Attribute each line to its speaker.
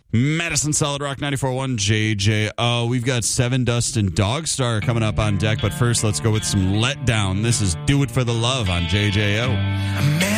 Speaker 1: Madison Solid Rock 94.1 JJ. We've got Seven Dust and Dogstar coming up on deck, but first let's go with some Letdown. This is Do It For The Love on JJO.